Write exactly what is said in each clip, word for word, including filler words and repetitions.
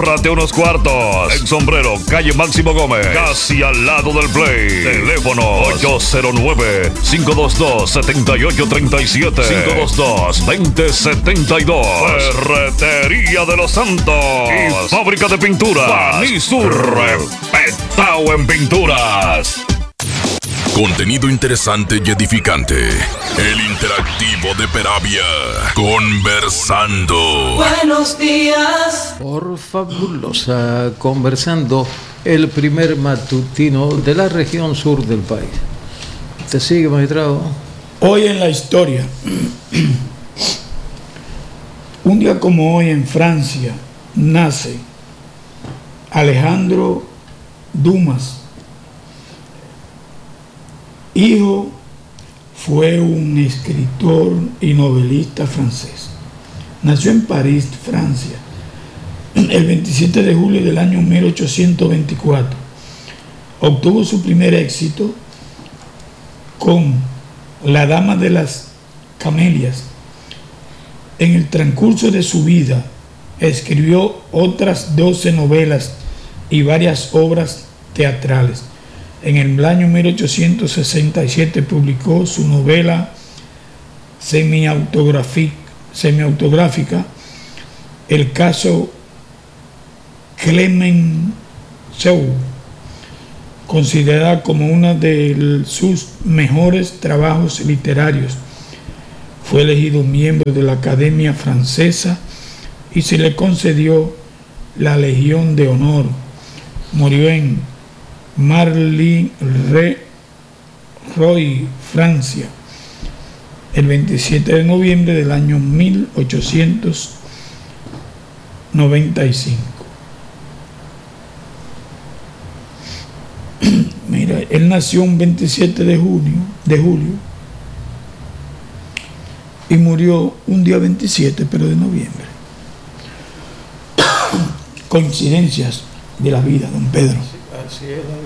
ahórrate unos cuartos. En Sombrero, calle Máximo Gómez, casi al lado del Play. Teléfono ocho cero nueve, cinco dos dos, siete ocho tres siete, cinco dos dos, dos cero siete dos. Ferretería de los Santos y fábrica de pinturas Panisur, respetado en pinturas. Contenido interesante y edificante. El interactivo de Peravia. Conversando. Buenos días. Por Fabulosa Conversando, el primer matutino de la región sur del país. ¿Te sigue, magistrado? Hoy en la historia. Un día como hoy en Francia nace Alejandro Dumas. Hijo fue un escritor y novelista francés. Nació en París, Francia, el veintisiete de julio del año mil ochocientos veinticuatro. Obtuvo su primer éxito con La Dama de las Camelias. En el transcurso de su vida escribió otras doce novelas y varias obras teatrales. En el año mil ochocientos sesenta y siete publicó su novela semiautográfica, El caso Clemenceau, considerada como uno de sus mejores trabajos literarios. Fue elegido miembro de la Academia Francesa y se le concedió la Legión de Honor. Murió en Marly-Roy, Francia, el veintisiete de noviembre del año mil ochocientos noventa y cinco. Mira, él nació un veintisiete de junio, de julio, y murió un día veintisiete, pero de noviembre. Coincidencias de la vida, don Pedro. Así es la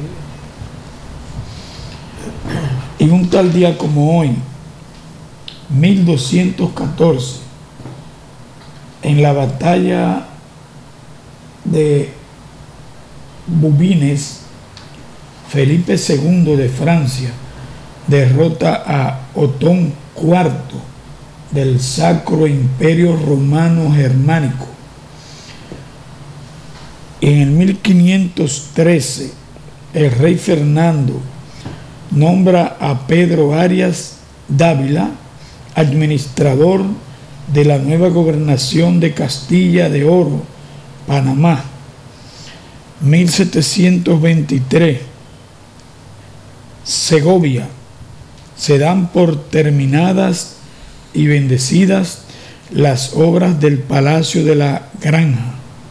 vida. Y un tal día como hoy, mil doscientos catorce, en la batalla de Bouvines, Felipe segundo de Francia derrota a Otón cuarto del Sacro Imperio Romano Germánico. En el mil quinientos trece, el rey Fernando nombra a Pedro Arias Dávila administrador de la nueva gobernación de Castilla de Oro, Panamá. mil setecientos veintitrés, Segovia, se dan por terminadas y bendecidas las obras del Palacio de la Granja.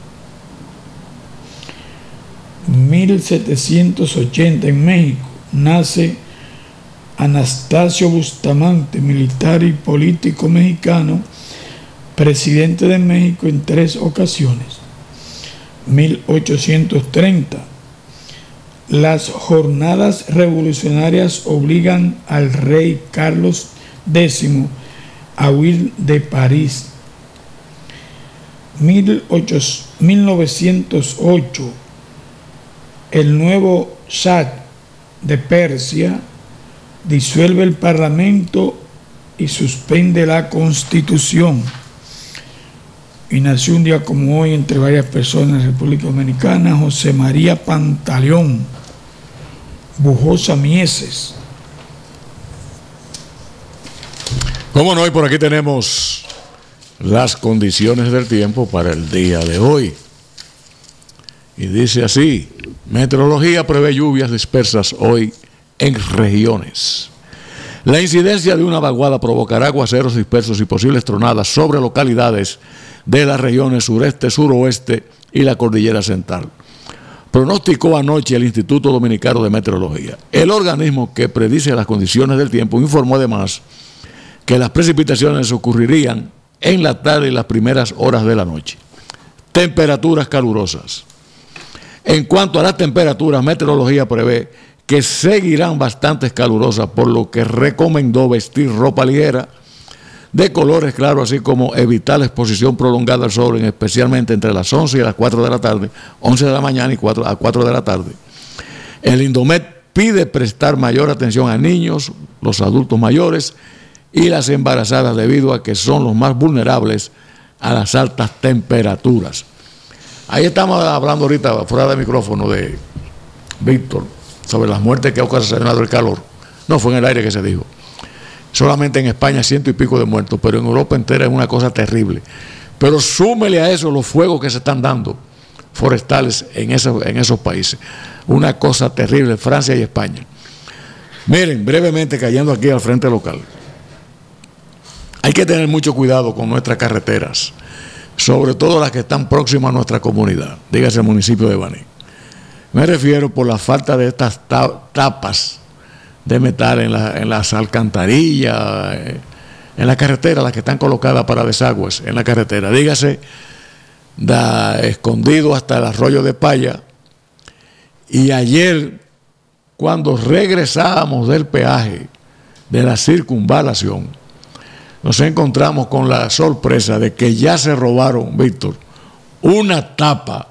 mil setecientos ochenta, en México, nace Anastasio Bustamante, militar y político mexicano, presidente de México en tres ocasiones. mil ochocientos treinta, las jornadas revolucionarias obligan al rey Carlos décimo a huir de París. mil novecientos ocho, el nuevo Shah de Persia disuelve el Parlamento y suspende la Constitución. Y nació un día como hoy, entre varias personas en la República Dominicana, José María Pantaleón Bujosa Mieses. Cómo no, y por aquí tenemos las condiciones del tiempo para el día de hoy. Y dice así: meteorología prevé lluvias dispersas hoy en regiones. La incidencia de una vaguada provocará aguaceros dispersos y posibles tronadas sobre localidades de las regiones sureste, suroeste y la cordillera central. Pronosticó anoche el Instituto Dominicano de Meteorología. El organismo que predice las condiciones del tiempo informó además que las precipitaciones ocurrirían en la tarde y las primeras horas de la noche. Temperaturas calurosas. En cuanto a las temperaturas, meteorología prevé que seguirán bastante calurosas, por lo que recomendó vestir ropa ligera de colores claros, así como evitar la exposición prolongada al sol, especialmente entre las once y las cuatro de la tarde, once de la mañana y cuatro, a cuatro de la tarde. El Indomet pide prestar mayor atención a niños, los adultos mayores y las embarazadas, debido a que son los más vulnerables a las altas temperaturas. Ahí estamos hablando ahorita, fuera de micrófono, de Víctor, sobre las muertes que ha ocasionado el calor. No, fue en el aire que se dijo. Solamente en España ciento y pico de muertos, pero en Europa entera es una cosa terrible. Pero súmele a eso los fuegos que se están dando forestales en esos, en esos países. Una cosa terrible, Francia y España. Miren, brevemente, cayendo aquí al frente local. Hay que tener mucho cuidado con nuestras carreteras, sobre todo las que están próximas a nuestra comunidad, dígase el municipio de Baní. Me refiero por la falta de estas tapas de metal en, la, en las alcantarillas, en la carretera, las que están colocadas para desagües en la carretera. Dígase, da escondido hasta el arroyo de Paya. Y ayer, cuando regresábamos del peaje de la circunvalación, nos encontramos con la sorpresa de que ya se robaron, Víctor, una tapa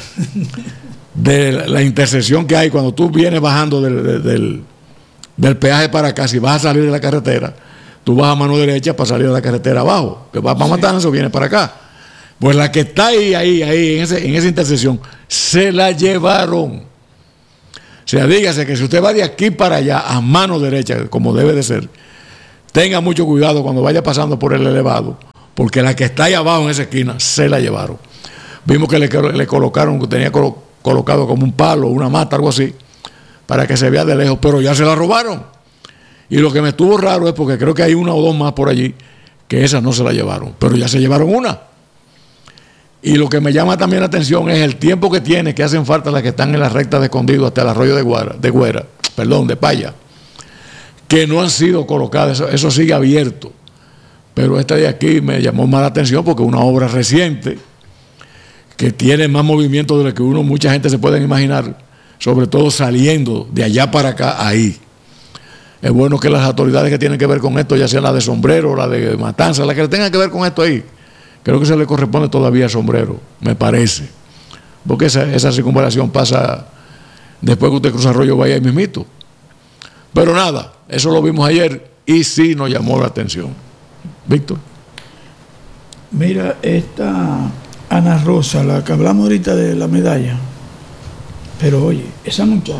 de la intersección que hay cuando tú vienes bajando del, del, del, del peaje para acá. Si vas a salir de la carretera, tú vas a mano derecha para salir de la carretera abajo, que va para sí. Matanzas o viene para acá. Pues la que está ahí, ahí, ahí, en, ese, en esa intersección, se la llevaron. O sea, dígase que si usted va de aquí para allá a mano derecha, como debe de ser, tenga mucho cuidado cuando vaya pasando por el elevado, porque la que está ahí abajo en esa esquina se la llevaron. Vimos que le, le colocaron, que tenía colo, colocado como un palo, una mata, algo así, para que se vea de lejos, pero ya se la robaron. Y lo que me estuvo raro es porque creo que hay una o dos más por allí, que esas no se la llevaron, pero ya se llevaron una. Y lo que me llama también la atención es el tiempo que tiene, que hacen falta las que están en la recta de Escondido hasta el arroyo de Guara, de Güera, perdón, de Paya, que no han sido colocadas, eso, eso sigue abierto. Pero esta de aquí me llamó más la atención porque es una obra reciente que tiene más movimiento de lo que uno, mucha gente se puede imaginar, sobre todo saliendo de allá para acá, ahí. Es bueno que las autoridades que tienen que ver con esto, ya sea la de Sombrero, la de Matanza, la que tengan que ver con esto ahí, creo que se le corresponde todavía a Sombrero, me parece. Porque esa, esa circunvalación pasa después que usted cruza Arroyo Bahía y mismito. Pero nada, eso lo vimos ayer y sí nos llamó la atención. Víctor. Mira, esta Ana Rosa, la que hablamos ahorita de la medalla, pero oye, esa muchacha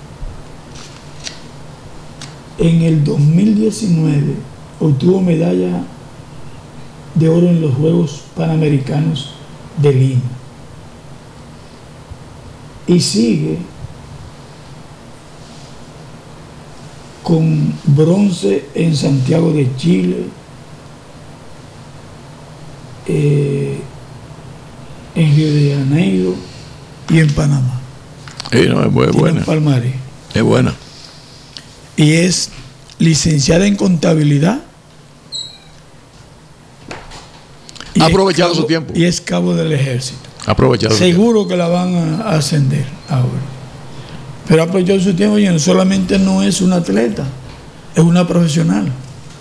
en el dos mil diecinueve obtuvo medalla de oro en los Juegos Panamericanos de Lima y sigue con bronce en Santiago de Chile, eh, en Río de Janeiro y en Panamá. Sí, no, es muy buena. Palmares. Es buena. Y es licenciada en contabilidad. Ha aprovechado cabo, su tiempo. Y es cabo del ejército. Ha aprovechado. Seguro que la van a, a ascender ahora. Pero ha aprovechado su tiempo y no solamente no es una atleta, es una profesional.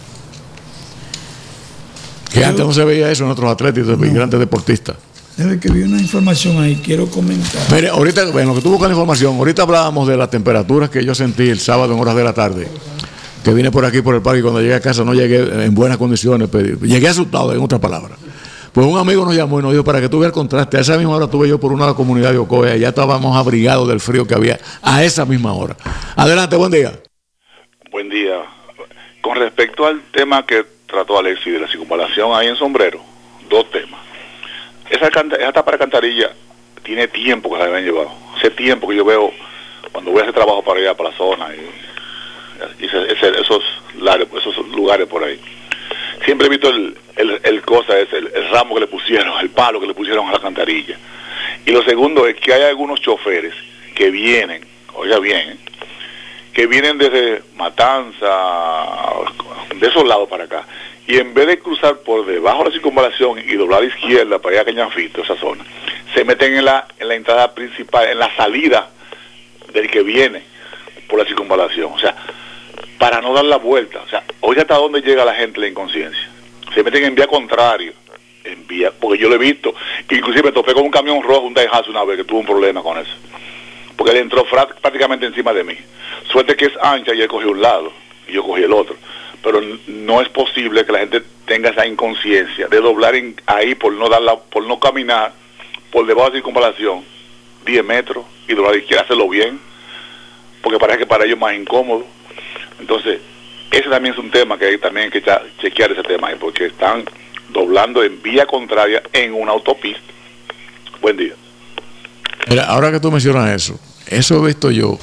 Que antes no se veía eso en otros atletas y no. Grandes deportistas. Debe que vi una información ahí, quiero comentar. Mire, ahorita, bueno, lo que tú buscas la información, ahorita hablábamos de las temperaturas que yo sentí el sábado en horas de la tarde, que vine por aquí por el parque y cuando llegué a casa no llegué en buenas condiciones, pero llegué asustado, en otras palabras. Pues un amigo nos llamó y nos dijo, para que tú veas el contraste, a esa misma hora tuve yo por una comunidad de Ocoya, ya estábamos abrigados del frío que había a esa misma hora. Adelante, buen día. Buen día. Con respecto al tema que trató Alexis de la circunvalación ahí en Sombrero, dos temas. Esa, esa tapa de alcantarilla tiene tiempo que se la habían llevado. Hace tiempo que yo veo, cuando voy a hacer trabajo para allá, para la zona, y, y ese, ese, esos, esos lugares por ahí. Siempre he visto el, el, el cosa, es el, el ramo que le pusieron, el palo que le pusieron a la alcantarilla. Y lo segundo es que hay algunos choferes que vienen, oiga bien, ¿eh? que vienen desde Matanza, de esos lados para acá, y en vez de cruzar por debajo de la circunvalación y doblar a la izquierda para allá a Cañafito, esa zona, se meten en la, en la entrada principal, en la salida del que viene por la circunvalación, o sea, para no dar la vuelta. O sea, oye hasta dónde llega la gente la inconsciencia. se meten en vía contraria, en vía, porque yo lo he visto, que inclusive me topé con un camión rojo, un Daihatsu una vez, que tuvo un problema con eso, porque él entró prácticamente encima de mí. Suerte que es ancha y él cogió un lado, y yo cogí el otro, pero no es posible que la gente tenga esa inconsciencia de doblar en, ahí por no dar la, por no caminar por debajo de circunvalación diez metros y doblar y quiere hacerlo bien, porque parece que para ellos es más incómodo. Entonces, ese también es un tema que hay también hay que chequear ese tema ahí, porque están doblando en vía contraria en una autopista. Buen día. Mira, ahora que tú mencionas eso, eso he visto yo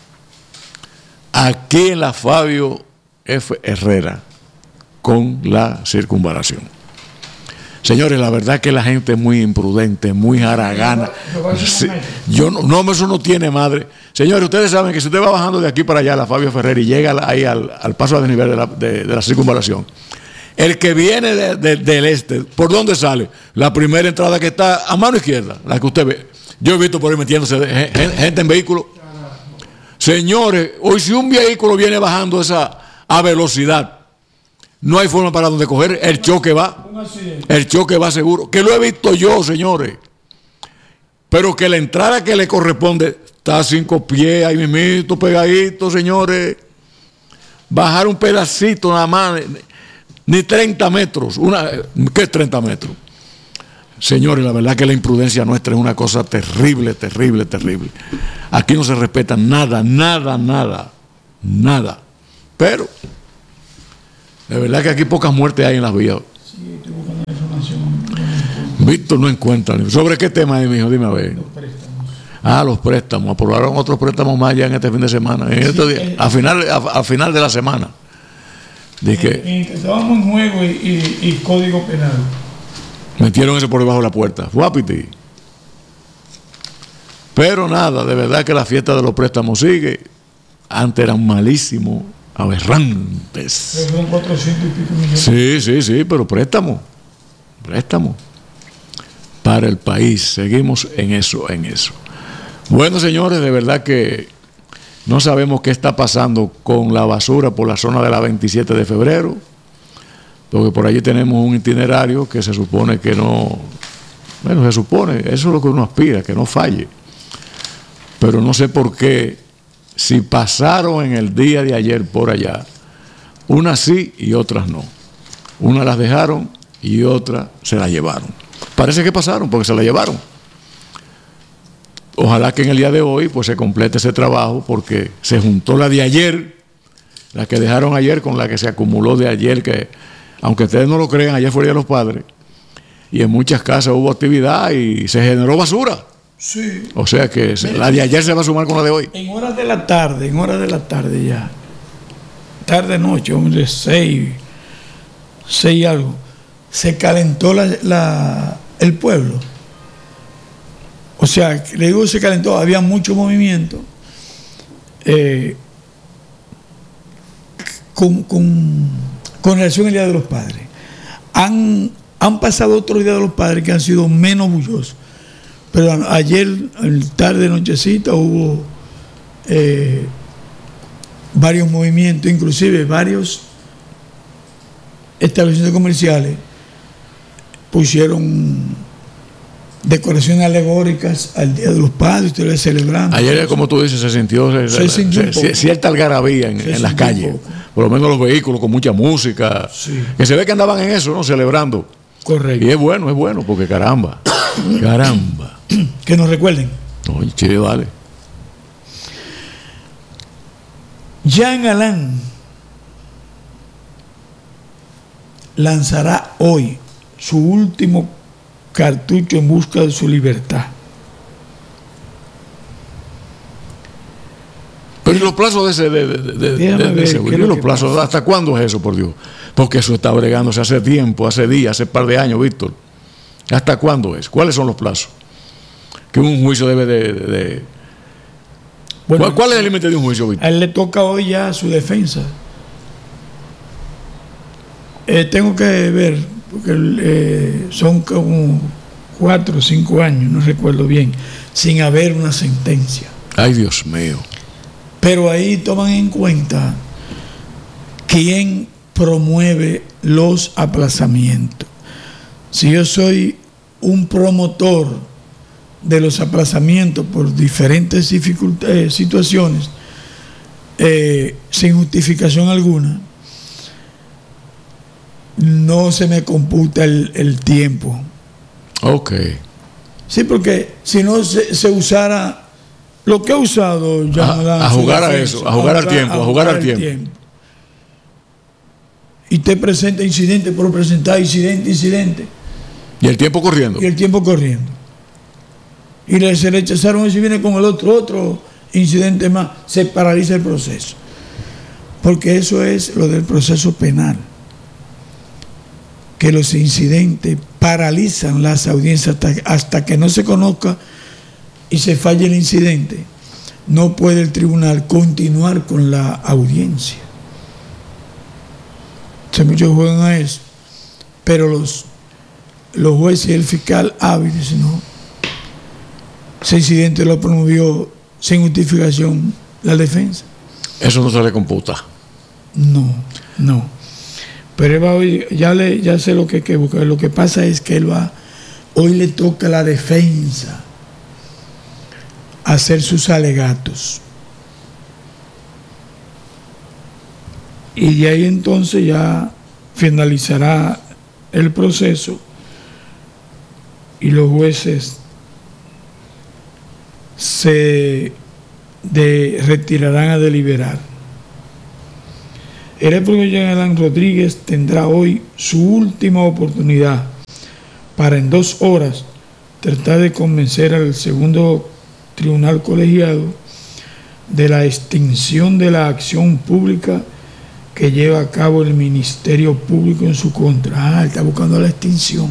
aquí en la Fabio F. Herrera con la circunvalación. Señores, la verdad que la gente es muy imprudente, muy haragana. Sí, yo no, no, eso no tiene madre. Señores, ustedes saben que si usted va bajando de aquí para allá, la Fabio Ferrer, y llega ahí al, al paso a desnivel de la, de, de la circunvalación, el que viene de, de, del este, ¿por dónde sale? La primera entrada que está a mano izquierda, la que usted ve. Yo he visto por ahí metiéndose de, gente en vehículos. Señores, hoy si un vehículo viene bajando esa a velocidad, no hay forma para donde coger, el choque va, el choque va seguro, que lo he visto yo, señores, pero que la entrada que le corresponde está a cinco pies, ahí mismito, pegadito, señores, bajar un pedacito nada más, ni treinta metros, una, ¿qué es treinta metros? Señores, la verdad que la imprudencia nuestra es una cosa terrible, terrible, terrible. Aquí no se respeta nada, nada, nada, nada, pero de verdad que aquí pocas muertes hay en las vías. Sí, estoy buscando la información. Víctor no encuentra. ¿Sobre qué tema es, mijo? Dime a ver. Los préstamos. Ah, los préstamos. Aprobaron otros préstamos más ya en este fin de semana. En sí, estos días, eh, a, final, a, a final de la semana. De que eh, estábamos en juego y, y, y código penal. Metieron eso por debajo de la puerta. Guapiti. Pero nada, de verdad que la fiesta de los préstamos sigue. Antes eran malísimos. Aberrantes. Son cuatrocientos y pico millones. Sí, sí, sí, pero préstamo, préstamo para el país. Seguimos en eso, en eso. Bueno, señores, de verdad que no sabemos qué está pasando con la basura por la zona de la veintisiete de febrero, porque por allí tenemos un itinerario que se supone que no, bueno, se supone, eso es lo que uno aspira, que no falle. Pero no sé por qué. Si pasaron en el día de ayer por allá, unas sí y otras no. Unas las dejaron y otras se las llevaron. Parece que pasaron porque se las llevaron. Ojalá que en el día de hoy pues se complete ese trabajo, porque se juntó la de ayer, la que dejaron ayer con la que se acumuló de ayer, que aunque ustedes no lo crean, ayer fue el Día de los Padres y en muchas casas hubo actividad y se generó basura. Sí. O sea que se, la de ayer se va a sumar con la de hoy. En horas de la tarde, en horas de la tarde ya, tarde noche, hombre, seis, seis y algo, se calentó la, la, el pueblo. O sea, le digo se calentó, había mucho movimiento eh, con, con, con relación al Día de los Padres. Han, han pasado otros Días de los Padres que han sido menos bullosos. Pero ayer, tarde, nochecita, hubo eh, varios movimientos, inclusive varios establecimientos comerciales pusieron decoraciones alegóricas al Día de los Padres, ustedes celebrando. Ayer, como tú dices, se sintió, se, se sintió se, cierta algarabía en, en las calles, por lo menos los vehículos con mucha música, sí. Que se ve que andaban en eso, ¿no? Celebrando. Correcto. Y es bueno, es bueno, porque caramba, caramba. Que nos recuerden. No, che, vale. Jean Alain lanzará hoy su último cartucho en busca de su libertad. Pero ¿y los plazos de ese de, de, de, de, de, de seguridad? ¿Los plazos? Pasa? ¿Hasta cuándo es eso, por Dios? Porque eso está bregándose hace tiempo, hace días, hace par de años, Víctor. ¿Hasta cuándo es? ¿Cuáles son los plazos? Que un juicio debe de... de, de... Bueno, ¿Cuál, ¿Cuál es el límite de un juicio, Víctor? A él le toca hoy ya su defensa. Eh, tengo que ver, porque eh, son como cuatro o cinco años, no recuerdo bien, sin haber una sentencia. Ay, Dios mío. Pero ahí toman en cuenta quién promueve los aplazamientos. Si yo soy un promotor de los aplazamientos por diferentes dificultades, situaciones, eh, sin justificación alguna, no se me computa el, el tiempo. Ok. Sí, porque si no se, se usara lo que ha usado ya a, a jugar a eso, a jugar al tiempo, a jugar al tiempo. tiempo. Y te presenta incidente por presentar incidente, incidente. Y el tiempo corriendo. Y el tiempo corriendo. Y le, se rechazaron y si viene con el otro, otro incidente más, se paraliza el proceso. Porque eso es lo del proceso penal. Que los incidentes paralizan las audiencias hasta, hasta que no se conozca y se falle el incidente. No puede el tribunal continuar con la audiencia. Entonces muchos juegan a eso. Pero los, los jueces y el fiscal hábiles, ¿no? Ese incidente lo promovió sin justificación la defensa. Eso no se le computa. No, no. Pero él va hoy, ya, le, ya sé lo que hay que buscar. Lo que pasa es que él va, hoy le toca a la defensa hacer sus alegatos. Y de ahí entonces ya finalizará el proceso y los jueces se de, retirarán a deliberar. El réprobo Jean Alain Rodríguez tendrá hoy su última oportunidad para en dos horas tratar de convencer al segundo tribunal colegiado de la extinción de la acción pública que lleva a cabo el Ministerio Público en su contra. Ah, está buscando la extinción.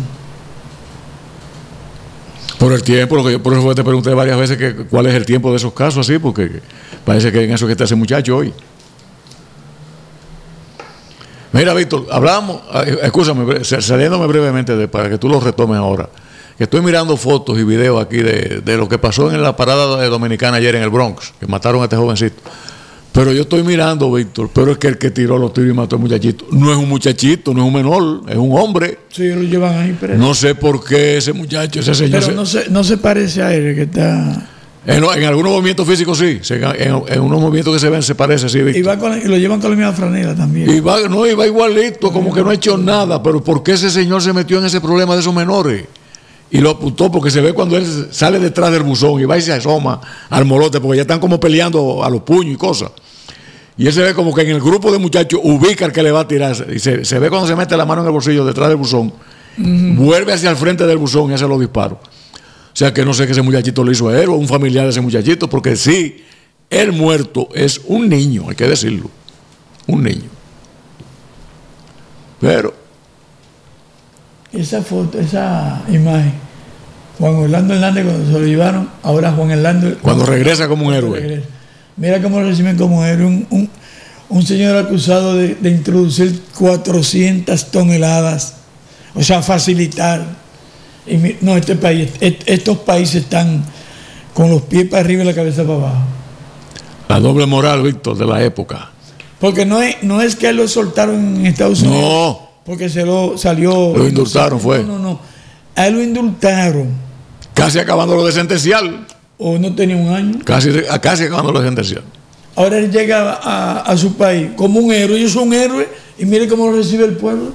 Por el tiempo, lo que yo por eso te pregunté varias veces que cuál es el tiempo de esos casos así, porque parece que en eso que está ese muchacho hoy. Mira, Víctor, hablamos, escúchame, saliéndome brevemente de, para que tú lo retomes ahora, que estoy mirando fotos y videos aquí de, de lo que pasó en la parada dominicana ayer en el Bronx, que mataron a este jovencito. Pero yo estoy mirando, Víctor, pero es que el que tiró los tiros y mató al muchachito no es un muchachito, no es un menor, es un hombre. Sí, lo llevan ahí preso. No sé por qué ese muchacho, ese señor... Pero se, no, se, no se parece a él, que está... En, en algunos movimientos físicos sí, en, en unos movimientos que se ven se parece, sí, Víctor. Y, va con, y lo llevan con la misma franela también. Y va, no, y va igualito, como que no ha hecho nada, pero ¿por qué ese señor se metió en ese problema de esos menores? Y lo apuntó porque se ve cuando él sale detrás del buzón y va y se asoma al molote, porque ya están como peleando a los puños y cosas. Y él se ve como que en el grupo de muchachos ubica al que le va a tirar. Y se, se ve cuando se mete la mano en el bolsillo detrás del buzón, uh-huh. vuelve hacia el frente del buzón y hace los disparos. O sea que no sé que ese muchachito lo hizo a él o un familiar de ese muchachito, porque sí, el muerto es un niño, hay que decirlo. Un niño. Pero... esa foto, esa imagen, Juan Orlando Hernández cuando se lo llevaron, ahora Juan Orlando... Cuando, cuando regresa como un héroe. Regresa. Mira cómo lo reciben como héroe. Un, un, un señor acusado de, de introducir cuatrocientas toneladas, o sea, facilitar. Y, no, este país, est, estos países están con los pies para arriba y la cabeza para abajo. La doble moral, Víctor, de la época. Porque no es, no es que lo soltaron en Estados Unidos. No. Porque se lo salió... Lo indultaron, fue. No, no, no. A él lo indultaron. Casi acabándolo de sentenciar. O no tenía un año. Casi, casi acabándolo de sentenciar. Ahora él llega a, a su país como un héroe. Yo soy un héroe y mire cómo lo recibe el pueblo.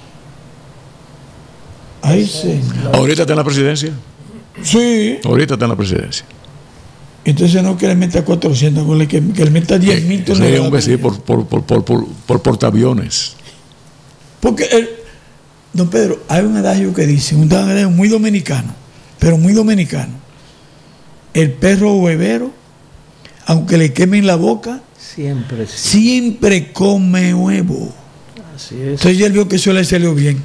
Ay, sí. Ahorita está en la presidencia. Sí. Ahorita está en la presidencia. Entonces no que le meta cuatrocientos, que, que le meta diez mil toneladas. Sí, un besito por, por, por, por, por, por portaaviones. Porque, el, don Pedro, hay un adagio que dice, un adagio muy dominicano, pero muy dominicano. El perro huevero, aunque le quemen la boca, siempre, siempre come huevo. Así es. Entonces él vio que eso le salió bien.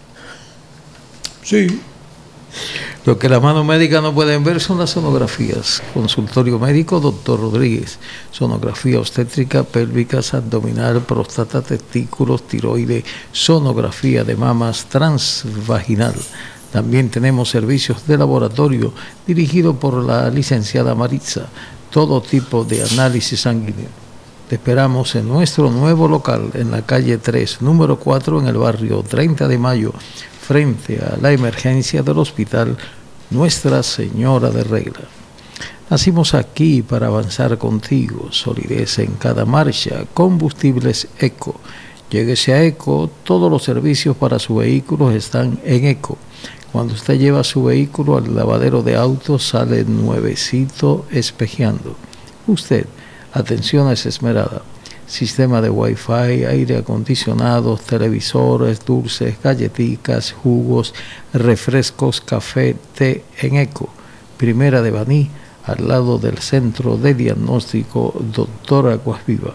Sí. Lo que las manos médicas no pueden ver son las sonografías. Consultorio médico, doctor Rodríguez. Sonografía obstétrica, pélvicas, abdominal, próstata, testículos, tiroides, sonografía de mamas, transvaginal. También tenemos servicios de laboratorio dirigido por la licenciada Maritza. Todo tipo de análisis sanguíneo. Te esperamos en nuestro nuevo local en la calle tres, número cuatro, en el barrio treinta de mayo, frente a la emergencia del hospital Nuestra Señora de Regla. Nacimos aquí para avanzar contigo, solidez en cada marcha, combustibles Eco. Lléguese a Eco, todos los servicios para su vehículo están en Eco. Cuando usted lleva su vehículo al lavadero de autos, sale nuevecito espejeando. Usted, atención es esmerada. Sistema de Wi-Fi, aire acondicionado, televisores, dulces, galletitas, jugos, refrescos, café, té en Eco. Primera de Baní, al lado del Centro de Diagnóstico Doctor Aguas Viva.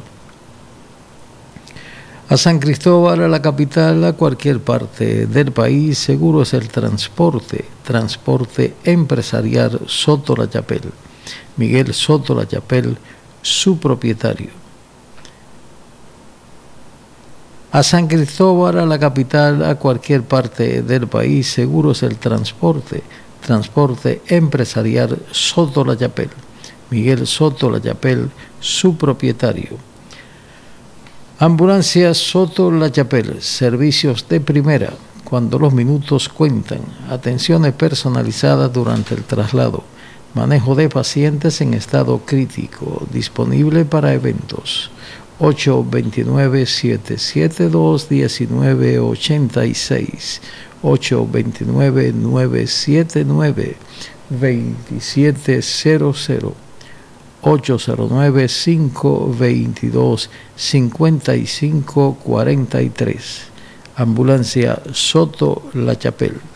A San Cristóbal, a la capital, a cualquier parte del país, seguro es el transporte, transporte empresarial Soto La Chapelle. Miguel Soto La Chapelle, su propietario. A San Cristóbal, a la capital, a cualquier parte del país, seguro es el transporte, transporte empresarial Soto La Chapelle. Miguel Soto La Chapelle, su propietario. Ambulancia Soto La Chapelle, servicios de primera, cuando los minutos cuentan, atenciones personalizadas durante el traslado, manejo de pacientes en estado crítico, disponible para eventos. ocho dos nueve, siete siete dos, uno nueve ocho seis, ocho dos nueve, nueve siete nueve, dos siete cero cero. ocho cero nueve, cinco dos dos, cinco cinco cuatro tres. Ambulancia Soto La Chapelle.